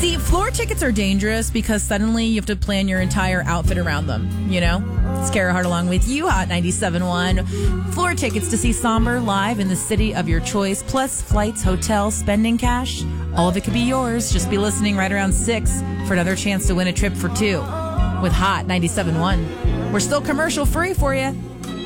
See, floor tickets are dangerous because suddenly you have to plan your entire outfit around them, you know? It's Kara Hart along with you, Hot 97.1. Floor tickets to see Somber live in the city of your choice, plus flights, hotels, spending cash. All of it could be yours. Just be listening right around 6 for another chance to win a trip for 2 with Hot 97.1. We're still commercial free for you.